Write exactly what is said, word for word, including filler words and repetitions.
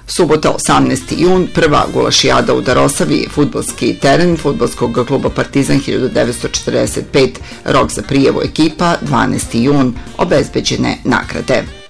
Subota osamnaesti jun, prva gulašijada u Darosavi, fudbalski teren fudbalskog kluba Partizan hiljadu devetsto četrdeset pet, rok za prijavu ekipa dvanaesti jun, obezbeđene nagrade.